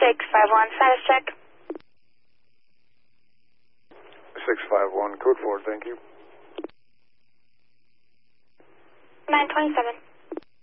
651, status check. 651, code 4, thank you. 927.